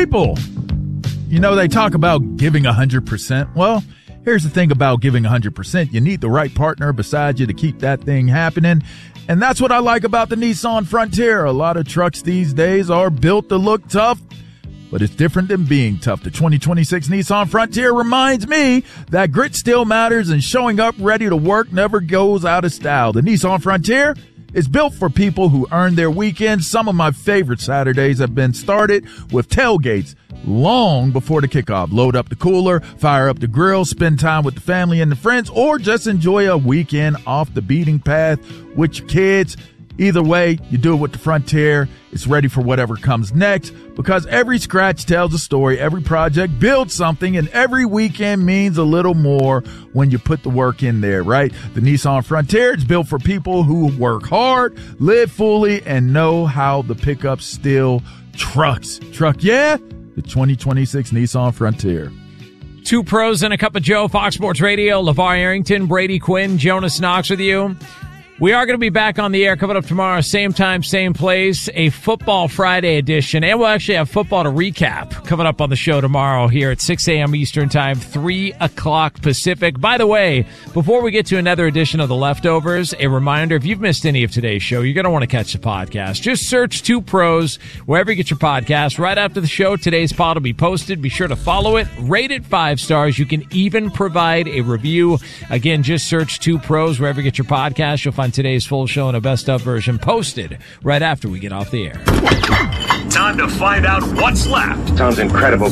people. You know, they talk about giving 100%. Well, here's the thing about giving 100%. You need the right partner beside you to keep that thing happening. And that's what I like about the Nissan Frontier. A lot of trucks these days are built to look tough, but it's different than being tough. The 2026 Nissan Frontier reminds me that grit still matters and showing up ready to work never goes out of style. The Nissan Frontier is built for people who earn their weekends. Some of my favorite Saturdays have been started with tailgates long before the kickoff. Load up the cooler, fire up the grill, spend time with the family and the friends, or just enjoy a weekend off the beating path with your kids. Either way, you do it with the Frontier. It's ready for whatever comes next because every scratch tells a story, every project builds something, and every weekend means a little more when you put the work in there, right? The Nissan Frontier is built for people who work hard, live fully, and know how the pickup still trucks. Yeah? The 2026 Nissan Frontier. Two pros and a cup of Joe, Fox Sports Radio. LeVar Arrington, Brady Quinn, Jonas Knox with you. We are going to be back on the air coming up tomorrow, same time, same place, a Football Friday edition. And we'll actually have football to recap coming up on the show tomorrow here at 6 a.m. Eastern Time, 3 o'clock Pacific. By the way, before we get to another edition of The Leftovers, a reminder, if you've missed any of today's show, you're going to want to catch the podcast. Just search Two Pros wherever you get your podcast. Right after the show, today's pod will be posted. Be sure to follow it. Rate it 5 stars. You can even provide a review. Again, just search Two Pros wherever you get your podcast. You'll find today's full show and a best of version posted right after we get off the air. Time to find out what's left. Sounds incredible.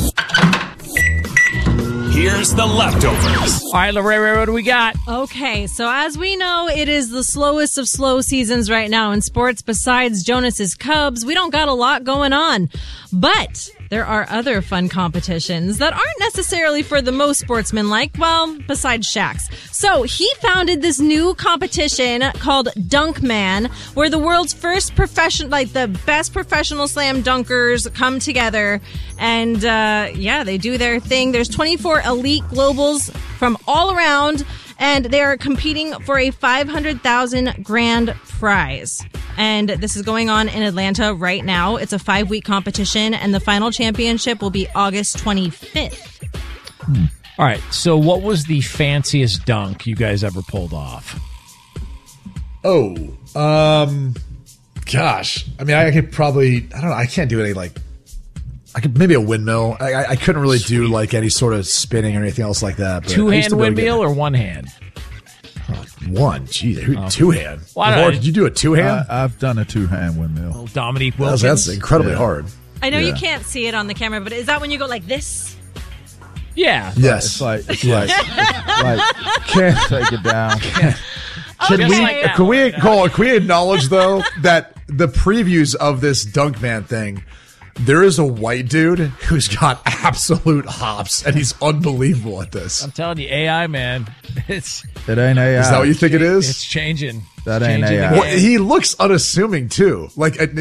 Here's The Leftovers. All right, Lorraine, what do we got? Okay, so as we know, it is the slowest of slow seasons right now in sports. Besides Jonas's Cubs, we don't got a lot going on. But there are other fun competitions that aren't necessarily for the most sportsmen-like, well, besides Shaq's. So he founded this new competition called Dunkman, where the world's first the best professional slam dunkers come together. And, they do their thing. There's 24 elite globals from all around, and they are competing for a $500,000 grand prize. And this is going on in Atlanta right now. It's a 5-week competition, and the final championship will be August 25th. All right, so what was the fanciest dunk you guys ever pulled off? Gosh. I mean, I could probably, I don't know, I can't do any I could maybe a windmill. I couldn't really do any sort of spinning or anything else like that. But two-hand windmill or one hand? One. Geez, two-hand. Well, did you do a two-hand? I've done a two-hand windmill. Oh, Dominique Wilkins. That's incredibly hard. I know you can't see it on the camera, but is that when you go like this? Yeah. Yes. Can't take it down. Can we acknowledge though that the previews of this Dunkman thing, there is a white dude who's got absolute hops, and he's unbelievable at this. I'm telling you, AI, man. It ain't AI. Is that what you think it is? It's changing. That ain't Changing AI. Well, he looks unassuming too.